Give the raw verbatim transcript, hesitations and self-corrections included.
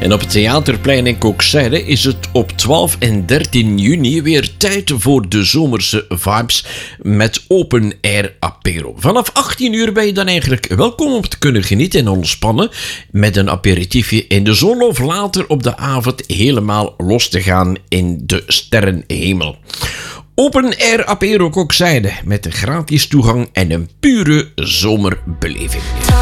En op het Theaterplein in Kookzijde is het op twaalf en dertien juni weer tijd voor de zomerse vibes met Open Air Apero. Vanaf achttien uur ben je dan eigenlijk welkom om te kunnen genieten en ontspannen met een aperitiefje in de zon of later op de avond helemaal los te gaan in de sterrenhemel. Open Air Apero Kookzijde met een gratis toegang en een pure zomerbeleving.